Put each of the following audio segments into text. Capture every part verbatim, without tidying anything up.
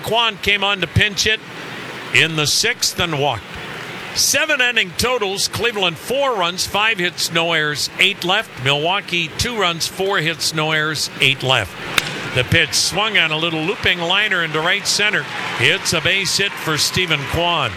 Kwan came on to pinch it in the sixth and walked. Seven inning totals. Cleveland four runs, five hits, no errors, eight left. Milwaukee two runs, four hits, no errors, eight left. The pitch swung on a little looping liner into right center. It's a base hit for Stephen Kwan.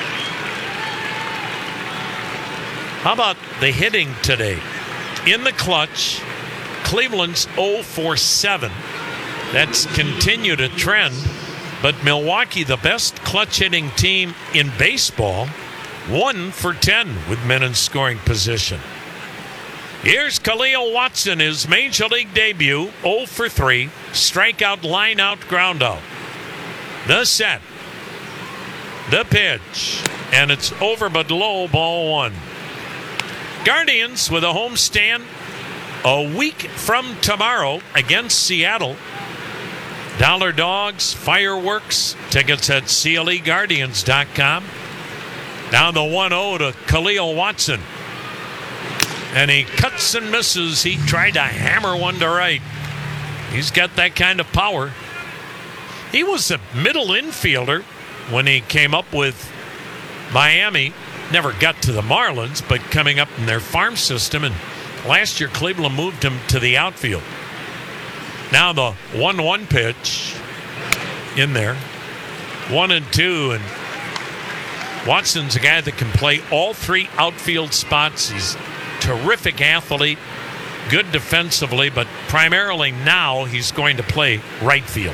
How about the hitting today? In the clutch, Cleveland's oh for seven. That's continued a trend. But Milwaukee, the best clutch hitting team in baseball, one for ten with men in scoring position. Here's Khalil Watson, his major league debut, oh for three, strikeout, line out, ground out. The set, the pitch, and it's over but low, ball one. Guardians with a homestand a week from tomorrow against Seattle. Dollar Dogs, fireworks, tickets at C L E Guardians dot com. Down the one oh to Khalil Watson. And he cuts and misses. He tried to hammer one to right. He's got that kind of power. He was a middle infielder when he came up with Miami. Never got to the Marlins, but coming up in their farm system. And last year, Cleveland moved him to the outfield. Now the one one pitch in there. One and two. And Watson's a guy that can play all three outfield spots. He's a terrific athlete, good defensively, but primarily now he's going to play right field.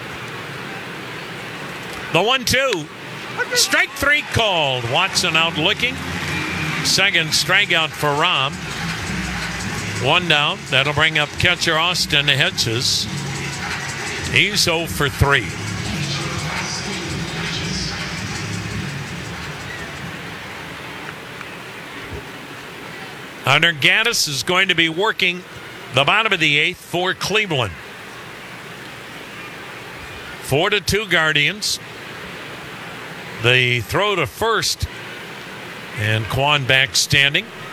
The one two. Strike three called. Watson out looking. Second strikeout for Rom. One down. That'll bring up catcher Austin Hedges. He's oh for three. Hunter Gaddis is going to be working the bottom of the eighth for Cleveland. Four to two Guardians. The throw to first, and Kwan back standing.